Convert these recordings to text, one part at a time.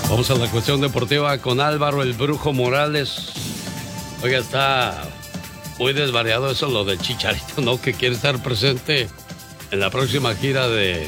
Vamos a la cuestión deportiva con Álvaro el Brujo Morales. Oiga, está muy desvariado eso lo del Chicharito, ¿no? Que quiere estar presente en la próxima gira de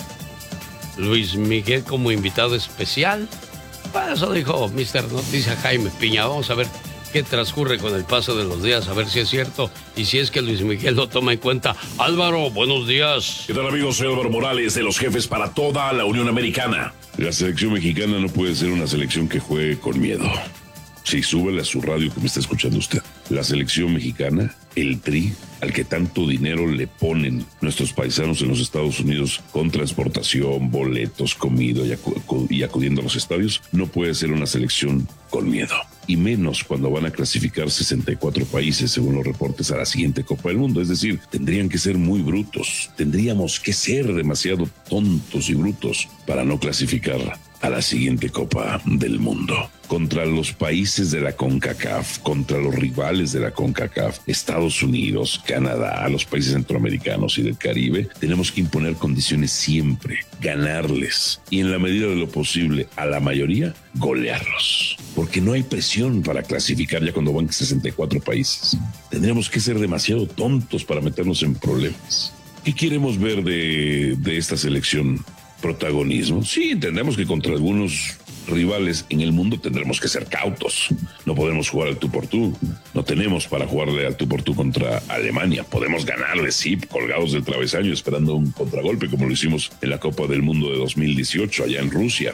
Luis Miguel como invitado especial. Bueno, eso dijo Mr. Noticia Jaime Piña. Vamos a ver qué transcurre con el paso de los días, a ver si es cierto y si es que Luis Miguel lo toma en cuenta. Álvaro, buenos días. ¿Qué tal, amigos? Soy Álvaro Morales, de los jefes para toda la Unión Americana. La selección mexicana no puede ser una selección que juegue con miedo. Sí, súbele a su radio que me está escuchando usted. La selección mexicana, el Tri, al que tanto dinero le ponen nuestros paisanos en los Estados Unidos con transportación, boletos, comida y acudiendo a los estadios, no puede ser una selección con miedo. Y menos cuando van a clasificar 64 países, según los reportes, a la siguiente Copa del Mundo. Es decir, tendrían que ser muy brutos. Tendríamos que ser demasiado tontos y brutos para no clasificar a la siguiente Copa del Mundo. Contra los países de la CONCACAF, contra los rivales de la CONCACAF, Estados Unidos, Canadá, los países centroamericanos y del Caribe, tenemos que imponer condiciones siempre, ganarles y en la medida de lo posible a la mayoría, golearlos. Porque no hay presión para clasificar ya cuando van 64 países. Tendríamos que ser demasiado tontos para meternos en problemas. ¿Qué queremos ver de esta selección? Protagonismo. Sí, entendemos que contra algunos rivales en el mundo tendremos que ser cautos. No podemos jugar al tú por tú. No tenemos para jugarle al tú por tú contra Alemania. Podemos ganarle, sí, colgados del travesaño esperando un contragolpe como lo hicimos en la Copa del Mundo de 2018 allá en Rusia.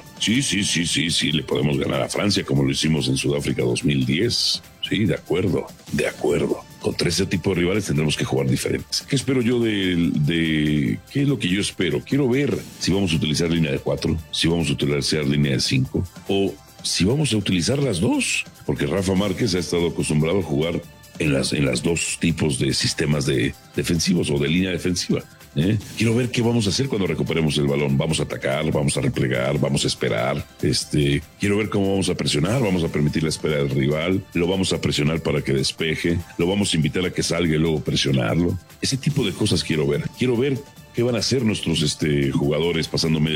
Sí, le podemos ganar a Francia como lo hicimos en Sudáfrica 2010. Sí, de acuerdo. Contra ese tipo de rivales tendremos que jugar diferentes. ¿Qué espero yo qué es lo que yo espero? Quiero ver si vamos a utilizar línea de 4, si vamos a utilizar línea de 5 o si vamos a utilizar las dos, porque Rafa Márquez ha estado acostumbrado a jugar en las dos tipos de sistemas defensivos o de línea defensiva. Quiero ver qué vamos a hacer cuando recuperemos el balón. Vamos a atacar, vamos a replegar, vamos a esperar. Quiero ver cómo vamos a presionar. Vamos a permitir la espera del rival. Lo vamos a presionar para que despeje. Lo vamos a invitar a que salga y luego presionarlo. Ese tipo de cosas quiero ver. Quiero ver qué van a hacer nuestros jugadores pasando media